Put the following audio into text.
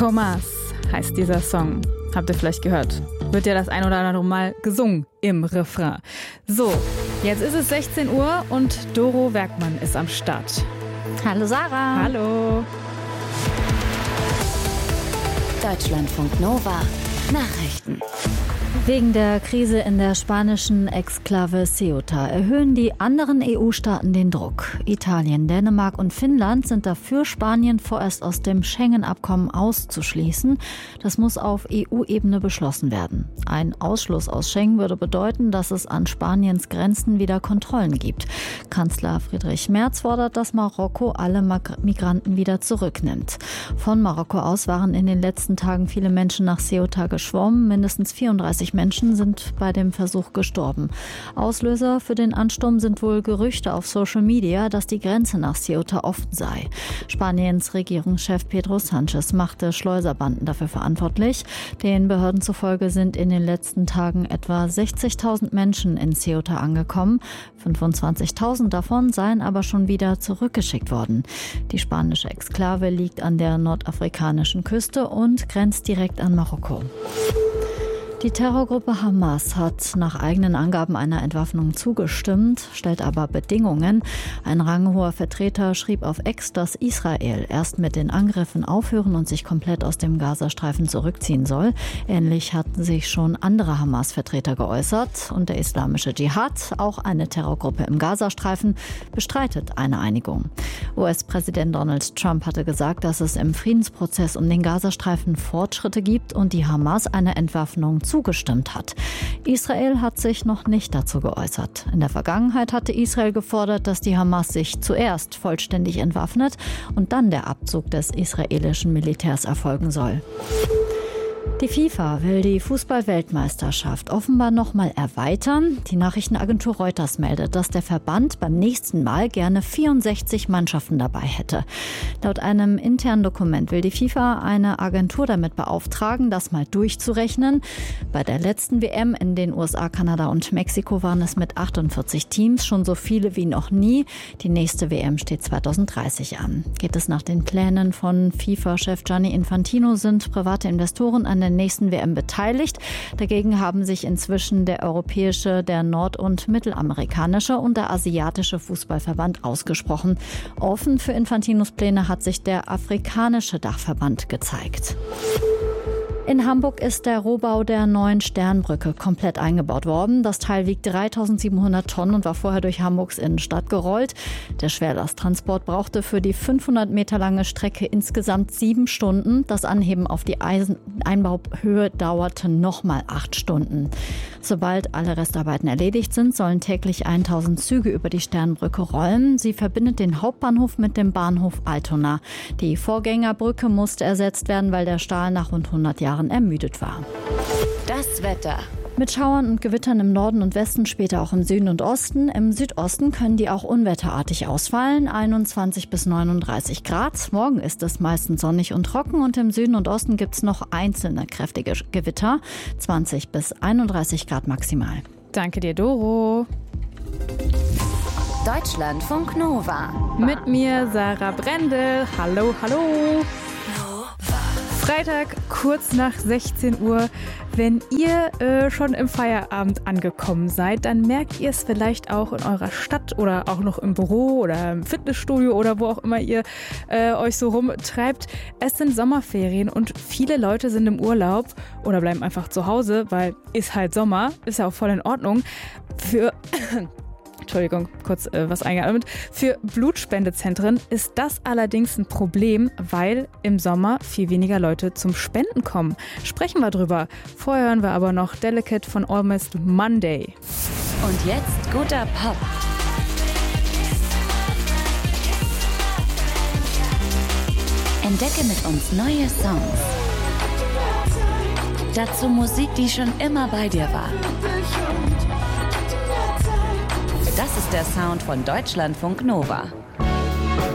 Thomas heißt dieser Song. Habt ihr vielleicht gehört? Wird ja das ein oder andere Mal gesungen im Refrain. So, jetzt ist es 16 Uhr und Doro Werkmann ist am Start. Hallo Sarah. Hallo. Deutschlandfunk Nova Nachrichten. Wegen der Krise in der spanischen Exklave Ceuta erhöhen die anderen EU-Staaten den Druck. Italien, Dänemark und Finnland sind dafür, Spanien vorerst aus dem Schengen-Abkommen auszuschließen. Das muss auf EU-Ebene beschlossen werden. Ein Ausschluss aus Schengen würde bedeuten, dass es an Spaniens Grenzen wieder Kontrollen gibt. Kanzler Friedrich Merz fordert, dass Marokko alle Migranten wieder zurücknimmt. Von Marokko aus waren in den letzten Tagen viele Menschen nach Ceuta geschwommen. Mindestens 34 Menschen sind bei dem Versuch gestorben. Auslöser für den Ansturm sind wohl Gerüchte auf Social Media, dass die Grenze nach Ceuta offen sei. Spaniens Regierungschef Pedro Sánchez machte Schleuserbanden dafür verantwortlich. Den Behörden zufolge sind in den letzten Tagen etwa 60.000 Menschen in Ceuta angekommen. 25.000 davon seien aber schon wieder zurückgeschickt worden. Die spanische Exklave liegt an der nordafrikanischen Küste und grenzt direkt an Marokko. Die Terrorgruppe Hamas hat nach eigenen Angaben einer Entwaffnung zugestimmt, stellt aber Bedingungen. Ein ranghoher Vertreter schrieb auf X, dass Israel erst mit den Angriffen aufhören und sich komplett aus dem Gazastreifen zurückziehen soll. Ähnlich hatten sich schon andere Hamas-Vertreter geäußert. Und der islamische Dschihad, auch eine Terrorgruppe im Gazastreifen, bestreitet eine Einigung. US-Präsident Donald Trump hatte gesagt, dass es im Friedensprozess um den Gazastreifen Fortschritte gibt und die Hamas eine Entwaffnung zugestimmt hat. Israel hat sich noch nicht dazu geäußert. In der Vergangenheit hatte Israel gefordert, dass die Hamas sich zuerst vollständig entwaffnet und dann der Abzug des israelischen Militärs erfolgen soll. Die FIFA will die Fußball-Weltmeisterschaft offenbar noch mal erweitern. Die Nachrichtenagentur Reuters meldet, dass der Verband beim nächsten Mal gerne 64 Mannschaften dabei hätte. Laut einem internen Dokument will die FIFA eine Agentur damit beauftragen, das mal durchzurechnen. Bei der letzten WM in den USA, Kanada und Mexiko waren es mit 48 Teams schon so viele wie noch nie. Die nächste WM steht 2030 an. Geht es nach den Plänen von FIFA-Chef Gianni Infantino, sind private Investoren an der nächsten WM beteiligt. Dagegen haben sich inzwischen der europäische, der nord- und mittelamerikanische und der asiatische Fußballverband ausgesprochen. Offen für Infantinos Pläne hat sich der afrikanische Dachverband gezeigt. In Hamburg ist der Rohbau der neuen Sternbrücke komplett eingebaut worden. Das Teil wiegt 3.700 Tonnen und war vorher durch Hamburgs Innenstadt gerollt. Der Schwerlasttransport brauchte für die 500 Meter lange Strecke insgesamt 7 Stunden. Das Anheben auf die Einbauhöhe dauerte nochmal 8 Stunden. Sobald alle Restarbeiten erledigt sind, sollen täglich 1.000 Züge über die Sternbrücke rollen. Sie verbindet den Hauptbahnhof mit dem Bahnhof Altona. Die Vorgängerbrücke musste ersetzt werden, weil der Stahl nach rund 100 Jahren ermüdet war. Das Wetter. Mit Schauern und Gewittern im Norden und Westen, später auch im Süden und Osten. Im Südosten können die auch unwetterartig ausfallen, 21 bis 39 Grad. Morgen ist es meistens sonnig und trocken und im Süden und Osten gibt es noch einzelne kräftige Gewitter, 20 bis 31 Grad maximal. Danke dir, Doro. Deutschlandfunk Nova. Mit mir Sarah Brendel. Hallo, hallo. Freitag, kurz nach 16 Uhr. Wenn ihr schon im Feierabend angekommen seid, dann merkt ihr es vielleicht auch in eurer Stadt oder auch noch im Büro oder im Fitnessstudio oder wo auch immer ihr euch so rumtreibt. Es sind Sommerferien und viele Leute sind im Urlaub oder bleiben einfach zu Hause, weil ist halt Sommer, ist ja auch voll in Ordnung. Entschuldigung, kurz was eingeatmet. Für Blutspendezentren ist das allerdings ein Problem, weil im Sommer viel weniger Leute zum Spenden kommen. Sprechen wir drüber. Vorher hören wir aber noch Delicate von Almost Monday. Und jetzt guter Pop. Entdecke mit uns neue Songs. Dazu Musik, die schon immer bei dir war. Das ist der Sound von Deutschlandfunk Nova.